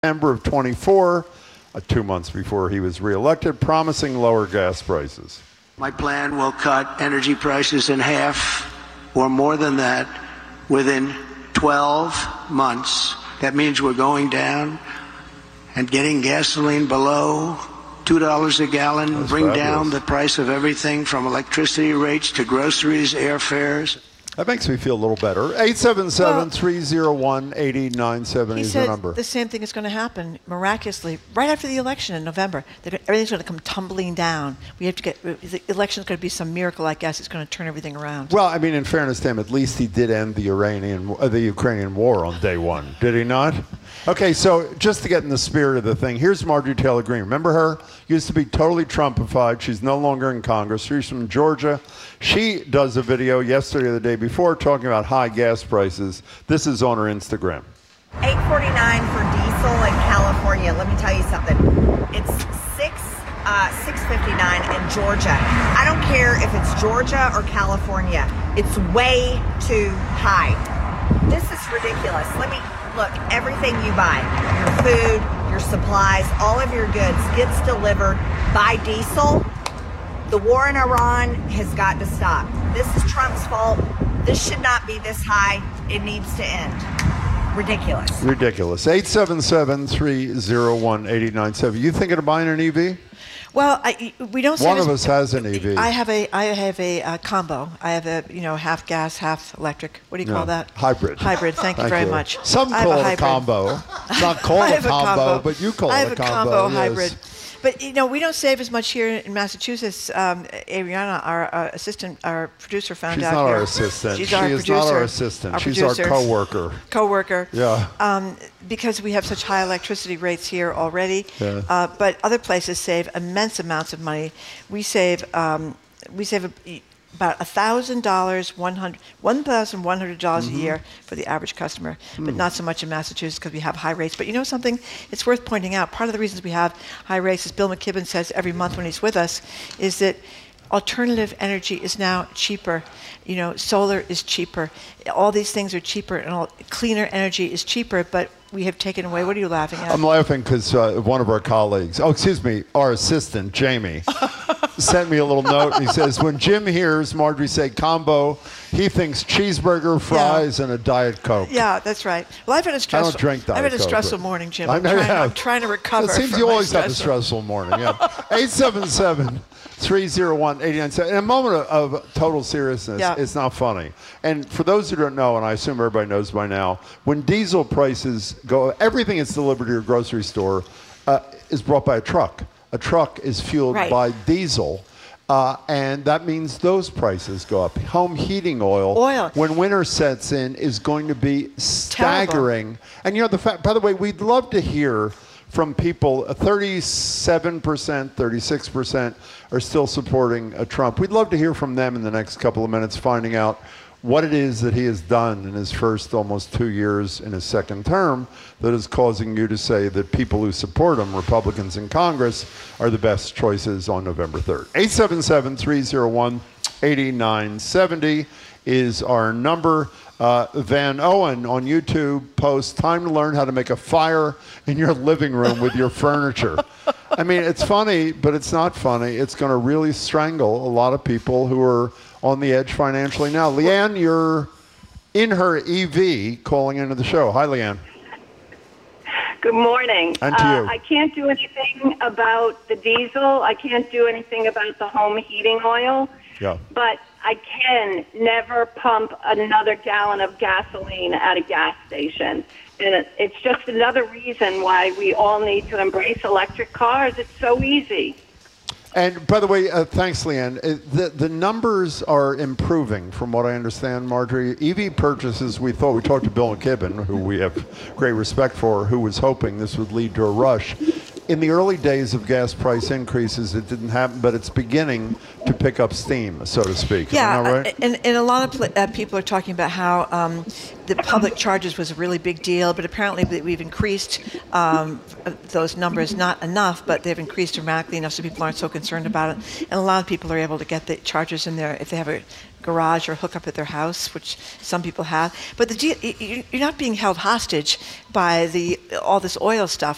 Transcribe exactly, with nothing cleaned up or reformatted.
September of twenty-four, uh, two months before he was reelected, promising lower gas prices. My plan will cut energy prices in half or more than that within twelve months. That means we're going down and getting gasoline below two dollars a gallon, That's bring fabulous. down the price of everything from electricity rates to groceries, airfares. That makes me feel a little better. eight seven seven, three oh one, eight nine seven He is the said number. the same thing is going to happen miraculously right after the election in November. They're gonna, everything's going to come tumbling down. We have to get the election's going to be some miracle. I guess it's going to turn everything around. Well, I mean, in fairness to him, at least he did end the Iranian, uh, the Ukrainian war on day one, did he not? Okay, so just to get in the spirit of the thing, here's Marjorie Taylor Greene. Remember her? Used to be totally Trumpified. She's no longer in Congress. She's from Georgia. She does a video yesterday or the day before talking about high gas prices. This is on her Instagram. eight forty-nine for diesel in California. Let me tell you something. It's six uh, six fifty-nine in Georgia. I don't care if it's Georgia or California. It's way too high. This is ridiculous. Let me look. Everything you buy, your food, your supplies, all of your goods gets delivered by diesel. The war in Iran has got to stop. This is Trump's fault. This should not be this high. It needs to end. Ridiculous. Ridiculous. eight seven seven, three oh one, eight nine seven. You thinking of buying an E V? Well, I, we don't. One save of as- us has an E V. I have a I have a uh, combo. I have a you know half gas, half electric. What do you call Yeah. that? Hybrid. Hybrid. Thank you very much. Some I have call a it a hybrid. combo. It's not called I a have combo, but you call I it have a a combo. combo yes. hybrid. But you know, we don't save as much here in Massachusetts. Um, Ariana, our uh, assistant, our producer, found She's out not here. our assistant. She's She our is producer. not our assistant. Our She's producer. our coworker. Co-worker. Yeah. Um, because we have such high electricity rates here already. Yeah. Uh, but other places save immense amounts of money. We save um, we save a, about a thousand dollars, one hundred, one thousand one hundred dollars Mm-hmm. a year for the average customer, Hmm. but not so much in Massachusetts because we have high rates. But you know something? It's worth pointing out. Part of the reasons we have high rates, as Bill McKibben says every month when he's with us, is that alternative energy is now cheaper. You know, solar is cheaper. All these things are cheaper, and all, cleaner energy is cheaper. But we have taken away. What are you laughing at? I'm laughing because uh, one of our colleagues, oh, excuse me, our assistant, Jamie, sent me a little note. He says, when Jim hears Marjorie say combo, he thinks cheeseburger, fries, and a Diet Coke. Yeah, that's right. Well, I've had a stressful. drink Diet I've had a Coke, stressful but- morning, Jim. I I'm know you trying, I'm have. trying to recover. It seems from you my always have a stressful- stressful morning, yeah. eight seven seven, three oh one, eight nine seven. In a moment of, of total seriousness, Yeah. it's not funny. And for those who don't know, and I assume everybody knows by now, when diesel prices go, everything that's delivered to your grocery store uh, is brought by a truck. A truck is fueled Right. by diesel. Uh, and that means those prices go up. Home heating oil, Oil. when winter sets in, is going to be staggering. And you know, the fact, by the way, we'd love to hear from people. uh, thirty-seven percent, thirty-six percent are still supporting uh, Trump. We'd love to hear from them in the next couple of minutes, finding out what it is that he has done in his first almost two years in his second term that is causing you to say that people who support him, Republicans in Congress, are the best choices on November third. eight seven seven, three oh one, eight nine seven oh is our number. Uh, Van Owen on YouTube posts, time to learn how to make a fire in your living room with your furniture. I mean, it's funny, but it's not funny. It's going to really strangle a lot of people who are on the edge financially now. Leanne, you're in her E V calling into the show. Hi, Leanne. Good morning. And to Uh, you. I can't do anything about the diesel. I can't do anything about the home heating oil. Yeah. But I can never pump another gallon of gasoline at a gas station. And it, it's just another reason why we all need to embrace electric cars. It's so easy. And by the way, uh, thanks, Leanne. Uh, the, the numbers are improving from what I understand, Marjorie. E V purchases, we thought, we talked to Bill McKibben, who we have great respect for, who was hoping this would lead to a rush. In the early days of gas price increases, it didn't happen, but it's beginning to pick up steam, so to speak. Yeah, Am I right? uh, and, and a lot of pl- uh, people are talking about how um, the public charges was a really big deal, but apparently that we've increased um, those numbers, not enough, but they've increased dramatically enough so people aren't so concerned about it. And a lot of people are able to get the chargers in there if they have a garage or hook up at their house, which some people have. But the, de- you're not being held hostage by the all this oil stuff.